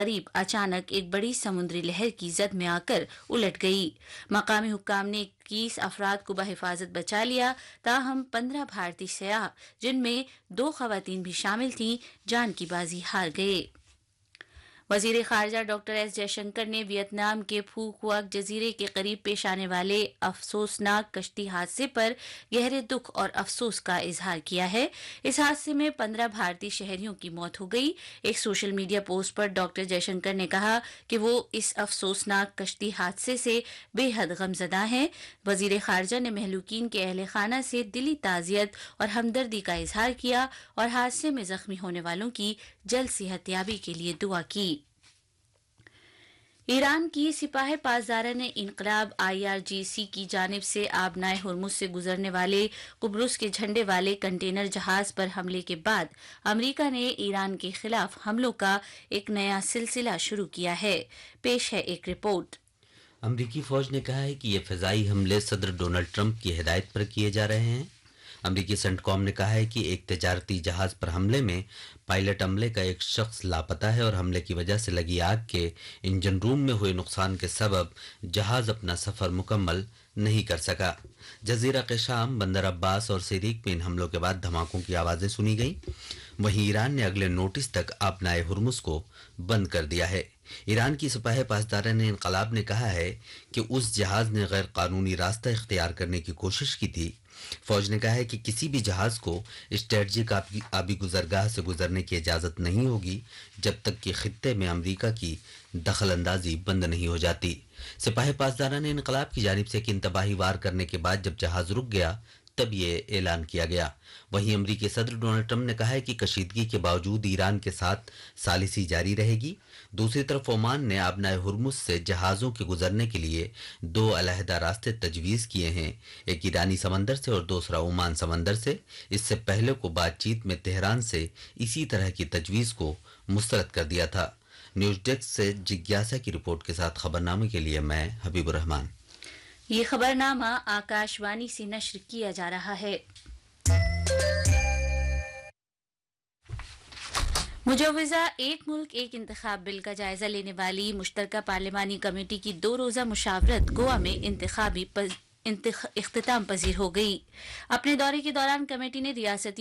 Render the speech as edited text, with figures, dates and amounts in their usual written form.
करीब अचानक एक बड़ी समुद्री लहर की जद में आकर उलट गई। मकामी हुक्काम ने 21 अफराद को बहिफाजत बचा लिया, ताहम 15 भारतीय सयाह जिनमें 2 खवातीन भी शामिल थीं जान की बाजी हार गए। वजीर खारजा डॉक्टर एस जयशंकर ने वियतनाम के फू कुआक जजीरे के करीब पेश आने वाले अफसोसनाक कश्ती हादसे पर गहरे दुख और अफसोस का इजहार किया है। इस हादसे में 15 भारतीय शहरियों की मौत हो गई। एक सोशल मीडिया पोस्ट पर डॉक्टर जयशंकर ने कहा कि वो इस अफसोसनाक कश्ती हादसे से बेहद गमजदा हैं। वजीर खारजा ने महलूकीन के अहले खाना से दिली ताजियत और हमदर्दी का इजहार किया और हादसे में जख्मी होने वालों की जल्द सेहतयाबी के लिए दुआ की। ईरान की सिपाही पासदारा ने इनकलाब IRGC की जानिब से आबनाए हुर्मुज से गुजरने वाले कुब्रुस के झंडे वाले कंटेनर जहाज पर हमले के बाद अमरीका ने ईरान के खिलाफ हमलों का एक नया सिलसिला शुरू किया है। पेश है एक रिपोर्ट। अमरीकी फौज ने कहा है कि ये फिजाई हमले सदर डोनाल्ड ट्रंप की हिदायत पर किए जा रहे हैं। अमरीकी सेंटकॉम ने कहा है कि एक तजारती जहाज पर हमले में पायलट अमले का एक शख्स लापता है और हमले की वजह से लगी आग के इंजन रूम में हुए नुकसान के सबब जहाज अपना सफर मुकम्मल नहीं कर सका। जजीरा के शाम, बंदर अब्बास और सिरीक में इन हमलों के बाद धमाकों की आवाजें सुनी गई। वहीं ईरान ने अगले नोटिस तक अपनाए हुर्मुज को बंद कर दिया है। ईरान की सिपाही पासदारा ने इनकलाब ने कहा है कि उस जहाज ने गैर कानूनी रास्ता इख्तियार करने की कोशिश की थी। फौज ने कहा है कि किसी भी जहाज को स्ट्रेटजिक आबी गुजरगाह से गुजरने की इजाजत नहीं होगी जब तक कि खित्ते में अमरीका की दखल अंदाजी बंद नहीं हो जाती। सिपाही पासदारा ने इनकलाब की जानिब से एक इंतबाही वार करने के बाद जब जहाज रुक गया तब ये ऐलान किया गया। वहीं अमरीकी सदर डोनाल्ड ट्रंप ने कहा है कि कशीदगी के बावजूद ईरान के साथ सालिसी जारी रहेगी। दूसरी तरफ ओमान ने आबनाए हुर्मुज से जहाज़ों के गुजरने के लिए 2 अलहदा रास्ते तजवीज़ किए हैं, एक ईरानी समंदर से और दूसरा ओमान समंदर से। इससे पहले को बातचीत में तेहरान से इसी तरह की तजवीज़ को मुस्तरद कर दिया था। न्यूज़ डेस्क से जिज्ञासा की रिपोर्ट के साथ खबरनामे के लिए मैं हबीबुर रहमान। ये खबरनामा आकाशवाणी से नश्र किया जा रहा है। मुजव्वज़ा एक मुल्क एक इंतखाब बिल का जायजा लेने वाली मुश्तरका पार्लिमानी कमेटी की 2 रोज़ा मुशावरत गोवा में इख्तिताम पजीर हो गई। अपने दौरे के दौरान कमेटी ने रियासती